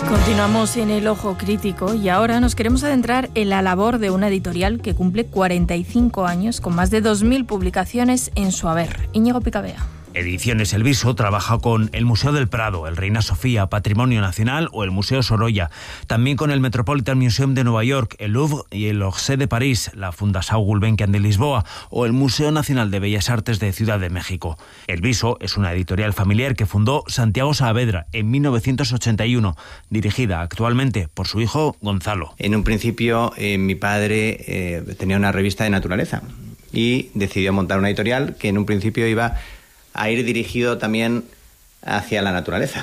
Continuamos en el Ojo Crítico y ahora nos queremos adentrar en la labor de una editorial que cumple 45 años con más de 2.000 publicaciones en su haber. Íñigo Picabea. Ediciones El Viso trabaja con el Museo del Prado, el Reina Sofía, Patrimonio Nacional o el Museo Sorolla. También con el Metropolitan Museum de Nueva York, el Louvre y el Orsay de París, la Fundação Gulbenkian de Lisboa o el Museo Nacional de Bellas Artes de Ciudad de México. El Viso es una editorial familiar que fundó Santiago Saavedra en 1981, dirigida actualmente por su hijo Gonzalo. En un principio mi padre tenía una revista de naturaleza y decidió montar una editorial que en un principio iba a ir dirigido también hacia la naturaleza.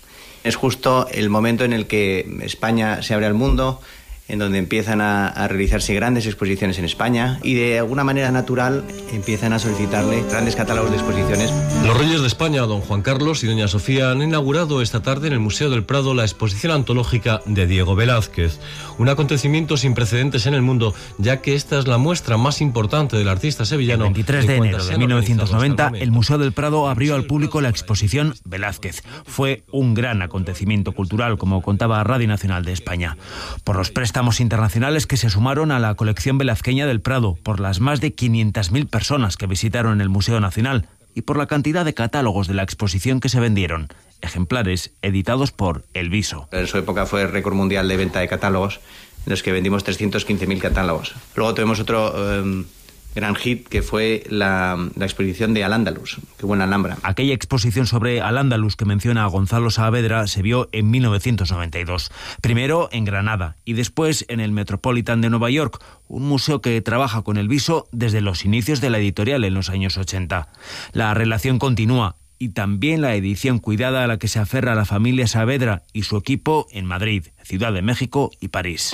Es justo el momento en el que España se abre al mundo, en donde empiezan a realizarse grandes exposiciones en España y de alguna manera natural empiezan a solicitarle grandes catálogos de exposiciones. Los reyes de España, don Juan Carlos y doña Sofía, han inaugurado esta tarde en el Museo del Prado la exposición antológica de Diego Velázquez, un acontecimiento sin precedentes en el mundo, ya que esta es la muestra más importante del artista sevillano. El 23 de enero de 1990, el Museo del Prado abrió al público la exposición Velázquez. Fue un gran acontecimiento cultural, como contaba Radio Nacional de España, por los préstamos internacionales que se sumaron a la colección velazqueña del Prado, por las más de 500.000 personas que visitaron el Museo Nacional y por la cantidad de catálogos de la exposición que se vendieron, ejemplares editados por El Viso. En su época fue el récord mundial de venta de catálogos, en los que vendimos 315.000 catálogos. Luego tuvimos otro gran hit, que fue la exposición de Al-Ándalus, que hubo en Alhambra. Aquella exposición sobre Al-Ándalus que menciona a Gonzalo Saavedra se vio en 1992. Primero en Granada y después en el Metropolitan de Nueva York, un museo que trabaja con El Viso desde los inicios de la editorial en los años 80. La relación continúa y también la edición cuidada a la que se aferra la familia Saavedra y su equipo en Madrid, Ciudad de México y París.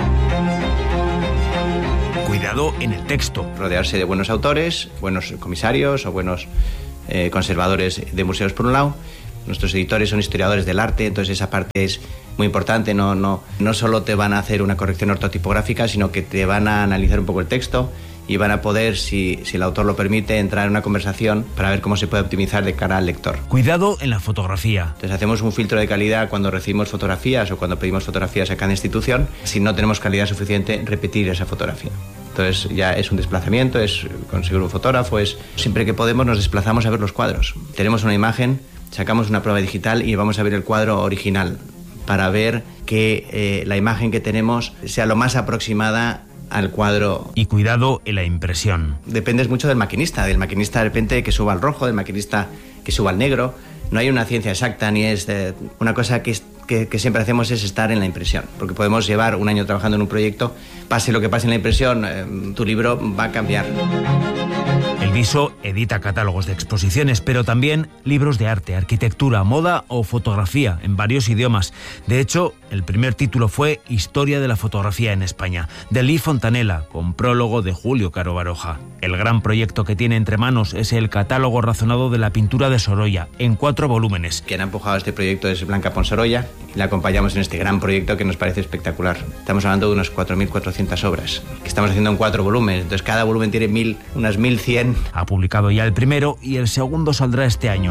Cuidado en el texto. Rodearse de buenos autores, buenos comisarios o buenos conservadores de museos por un lado. Nuestros editores son historiadores del arte, entonces esa parte es muy importante. No solo te van a hacer una corrección ortotipográfica, sino que te van a analizar un poco el texto y van a poder, si el autor lo permite, entrar en una conversación para ver cómo se puede optimizar de cara al lector. Cuidado en la fotografía. Entonces hacemos un filtro de calidad cuando recibimos fotografías o cuando pedimos fotografías a cada institución. Si no tenemos calidad suficiente, repetir esa fotografía. Entonces ya es un desplazamiento, es conseguir un fotógrafo, es siempre que podemos nos desplazamos a ver los cuadros. Tenemos una imagen, sacamos una prueba digital y vamos a ver el cuadro original para ver que la imagen que tenemos sea lo más aproximada al cuadro. Y cuidado en la impresión. Dependes mucho del maquinista de repente que suba al rojo, del maquinista que suba al negro. No hay una ciencia exacta ni es una cosa que siempre hacemos es estar en la impresión, porque podemos llevar un año trabajando en un proyecto, pase lo que pase en la impresión, tu libro va a cambiar. El Viso edita catálogos de exposiciones, pero también libros de arte, arquitectura, moda o fotografía en varios idiomas. De hecho, el primer título fue Historia de la fotografía en España, de Lee Fontanella, con prólogo de Julio Caro Baroja. El gran proyecto que tiene entre manos es el catálogo razonado de la pintura de Sorolla, en 4 volúmenes. Quien ha empujado este proyecto es Blanca Ponsorolla y la acompañamos en este gran proyecto que nos parece espectacular. Estamos hablando de unas 4.400 obras, que estamos haciendo en 4 volúmenes, entonces cada volumen tiene unas 1.100. Ha publicado ya el primero y el segundo saldrá este año.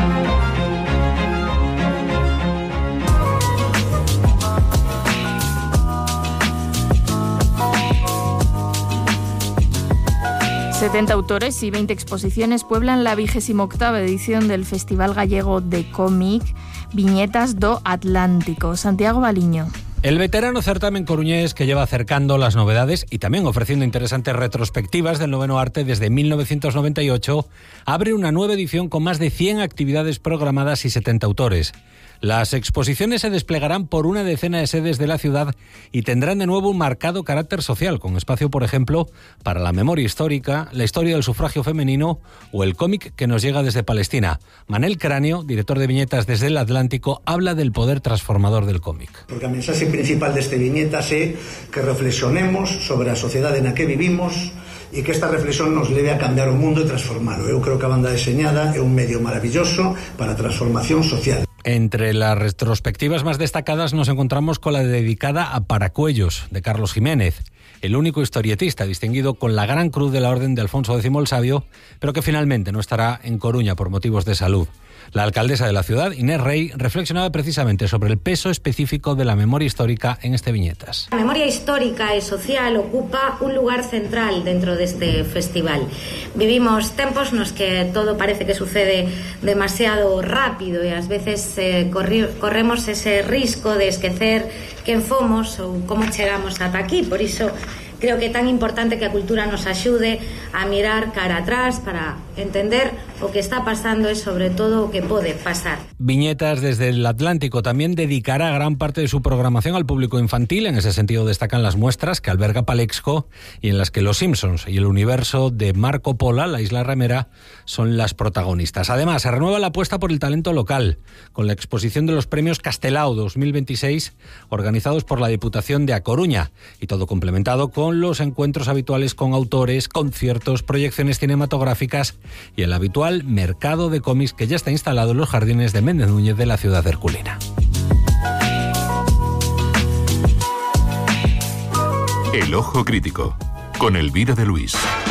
...70 autores y 20 exposiciones pueblan la 28ª edición del Festival Gallego de Cómic Viñetas do Atlántico. Santiago Baliño. El veterano certamen coruñés, que lleva acercando las novedades y también ofreciendo interesantes retrospectivas del noveno arte desde 1998, abre una nueva edición con más de 100 actividades programadas y 70 autores. Las exposiciones se desplegarán por una decena de sedes de la ciudad y tendrán de nuevo un marcado carácter social, con espacio, por ejemplo, para la memoria histórica, la historia del sufragio femenino o el cómic que nos llega desde Palestina. Manel Cráneo, director de viñetas desde el Atlántico, habla del poder transformador del cómic. Porque a mensaxe principal deste viñetas é que reflexionemos sobre a sociedade na que vivimos e que esta reflexión nos leve a cambiar o mundo e transformalo. Eu creo que a banda deseñada é un medio maravilloso para a transformación social. Entre las retrospectivas más destacadas nos encontramos con la dedicada a Paracuellos, de Carlos Jiménez, el único historietista distinguido con la Gran Cruz de la Orden de Alfonso X el Sabio, pero que finalmente no estará en Coruña por motivos de salud. La alcaldesa de la ciudad, Inés Rey, reflexionaba precisamente sobre el peso específico de la memoria histórica en este Viñetas. La memoria histórica y social ocupa un lugar central dentro de este festival. Vivimos tempos nos que todo parece que sucede demasiado rápido e ás veces corremos ese risco de esquecer quen fomos ou como chegamos ata aquí. Por iso creo que é tan importante que a cultura nos axude a mirar cara atrás para entender o que está pasando e sobre todo o que pode pasar. Viñetas desde el Atlántico también dedicará gran parte de su programación al público infantil. En ese sentido destacan las muestras que alberga Palexco y en las que Los Simpsons y el universo de Marco Polo, la isla remera, son las protagonistas. Además, se renueva la apuesta por el talento local con la exposición de los premios Castelao 2026 organizados por la Diputación de A Coruña y todo complementado con los encuentros habituales con autores, conciertos, proyecciones cinematográficas y el habitual mercado de cómics que ya está instalado en los jardines de Méndez Núñez de la ciudad herculina. El Ojo Crítico, con Elvira de Luis.